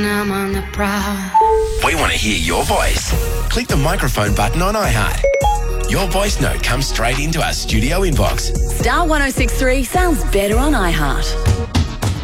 I'm on the prowl. We want to hear your voice. Click the microphone button on iHeart. Your voice note comes straight into our studio inbox. Star 1063 sounds better on iHeart.